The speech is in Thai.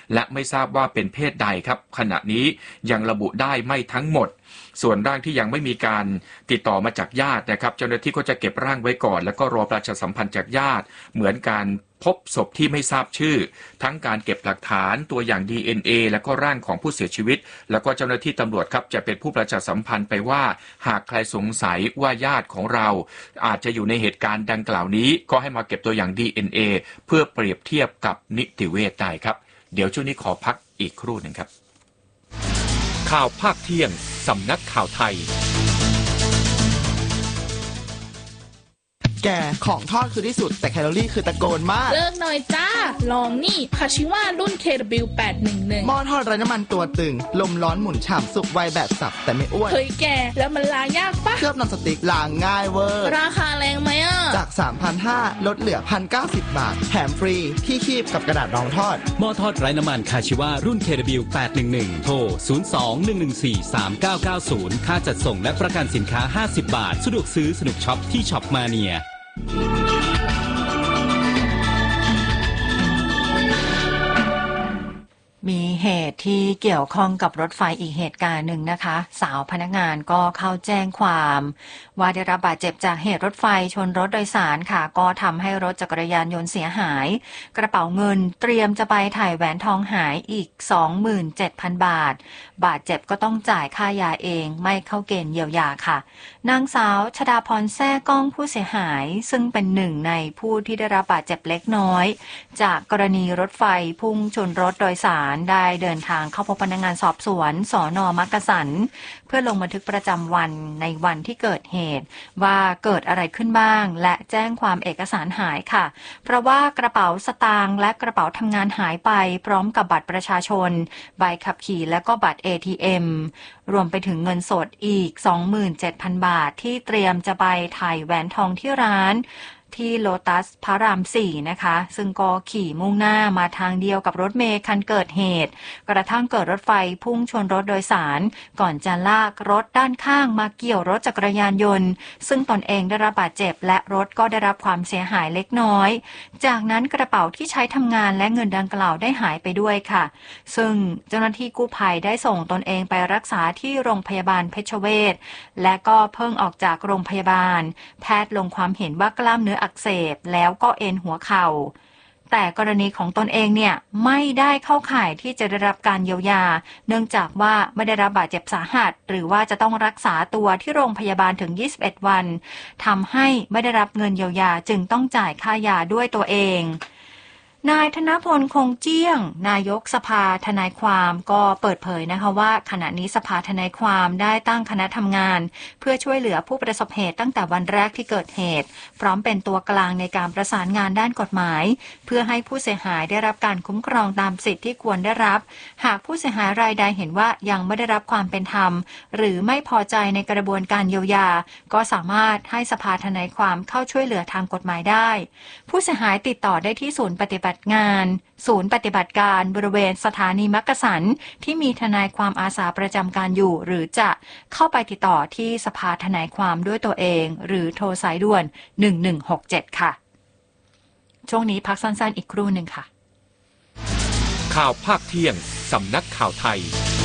และไม่ทราบว่าเป็นเพศใดครับขณะนี้ยังระบุได้ไม่ทั้งหมดส่วนร่างที่ยังไม่มีการติดต่อมาจากญาตินะครับเจ้าหน้าที่ก็จะเก็บร่างไว้ก่อนแล้วก็รอประชาสัมพันธ์จากญาติเหมือนการพบศพที่ไม่ทราบชื่อทั้งการเก็บหลักฐานตัวอย่าง DNA แล้วก็ร่างของผู้เสียชีวิตแล้วก็เจ้าหน้าที่ตำรวจครับจะเป็นผู้ประชาสัมพันธ์ไปว่าหากใครสงสัยว่าญาติของเราอาจจะอยู่ในเหตุการณ์ดังกล่าวนี้ก็ให้มาเก็บตัวอย่าง DNA เพื่อเปรียบเทียบกับนิติเวชได้ครับเดี๋ยวช่วงนี้ขอพักอีกครู่หนึ่งครับข่าวภาคเที่ยงสำนักข่าวไทยแกของทอดคือที่สุดแต่แคลอรี่คือตะโกนมากเลิกหน่อยจ้าลองนี่คาชิว่ารุ่น KW811 หม้อทอดไร้น้ำมันตัวตึงลมร้อนหมุนฉ่ำสุกไวแบบสับแต่ไม่อ้วนเฮ้ยแกแล้วมันล้างยากปะเคลือบนอนสติ๊กล้างง่ายเวอร์ราคาแรงไหมอ่ะจาก 3,500 ลดเหลือ 1,090 บาทแถมฟรีที่คีบกับกระดาษรองทอดหม้อทอดไร้น้ำมันคาชิว่ารุ่น KW811 โทร 02-114-3990 ค่าจัดส่งและประกันสินค้า50 บาทสะดวกซื้อสนุกช็อปที่ช็อปมาเนียมีเหตุที่เกี่ยวข้องกับรถไฟอีกเหตุการณ์หนึ่งนะคะสาวพนักงานก็เข้าแจ้งความว่าได้รับบาดเจ็บจากเหตุรถไฟชนรถโดยสารค่ะก็ทำให้รถจักรยานยนต์เสียหายกระเป๋าเงินเตรียมจะไปถ่ายแหวนทองหายอีก 27,000 บาทบาดเจ็บก็ต้องจ่ายค่ายาเองไม่เข้าเกณฑ์เยียวยาค่ะนางสาวชฎาพรแซ่ก้องผู้เสียหายซึ่งเป็นหนึ่งในผู้ที่ได้รับบาดเจ็บเล็กน้อยจากกรณีรถไฟพุ่งชนรถโดยสารได้เดินทางเข้าพบพนักงานสอบสวนสน.มักกะสันเพื่อลงบันทึกประจำวันในวันที่เกิดเหตุว่าเกิดอะไรขึ้นบ้างและแจ้งความเอกสารหายค่ะเพราะว่ากระเป๋าสตางค์และกระเป๋าทำงานหายไปพร้อมกับบัตรประชาชนใบขับขี่และก็บัตร ATM รวมไปถึงเงินสดอีก 27,000 บาทที่เตรียมจะไปถ่ายแหวนทองที่ร้านที่โลตัสพระราม 4 นะคะซึ่งก็ขี่มุ่งหน้ามาทางเดียวกับรถเมล์คันเกิดเหตุกระทั่งเกิดรถไฟพุ่งชนรถโดยสารก่อนจะลากรถด้านข้างมาเกี่ยวรถจักรยานยนต์ซึ่งตนเองได้รับบาดเจ็บและรถก็ได้รับความเสียหายเล็กน้อยจากนั้นกระเป๋าที่ใช้ทำงานและเงินดังกล่าวได้หายไปด้วยค่ะซึ่งเจ้าหน้าที่กู้ภัยได้ส่งตนเองไปรักษาที่โรงพยาบาลเพชรเวชและก็เพิ่งออกจากโรงพยาบาลแพทย์ลงความเห็นว่ากล้ามเนื้ออักเสบแล้วก็เอ็นหัวเข่าแต่กรณีของตนเองเนี่ยไม่ได้เข้าข่ายที่จะได้รับการเยียวยาเนื่องจากว่าไม่ได้รับบาดเจ็บสาหัสหรือว่าจะต้องรักษาตัวที่โรงพยาบาลถึง21 วันทำให้ไม่ได้รับเงินเยียวยาจึงต้องจ่ายค่ายาด้วยตัวเองนายธนพลคงเจี้ยงนายกสภาทนายความก็เปิดเผยนะคะว่าขณะนี้สภาทนายความได้ตั้งคณะทำงานเพื่อช่วยเหลือผู้ประสบเหตุตั้งแต่วันแรกที่เกิดเหตุพร้อมเป็นตัวกลางในการประสานงานด้านกฎหมายเพื่อให้ผู้เสียหายได้รับการคุ้มครองตามสิทธิที่ควรได้รับหากผู้เสียหายรายใดเห็นว่ายังไม่ได้รับความเป็นธรรมหรือไม่พอใจในกระบวนการเยียวยาก็สามารถให้สภาทนายความเข้าช่วยเหลือทางกฎหมายได้ผู้เสียหายติดต่อได้ที่ศูนย์ปฏิบัติงานศูนย์ปฏิบัติการบริเวณสถานีมักกะสันที่มีทนายความอาสาประจำการอยู่หรือจะเข้าไปติดต่อที่สภาทนายความด้วยตัวเองหรือโทรสายด่วน1167ค่ะช่วงนี้พักสั้นๆอีกครู่หนึ่งค่ะข่าวภาคเที่ยงสำนักข่าวไทย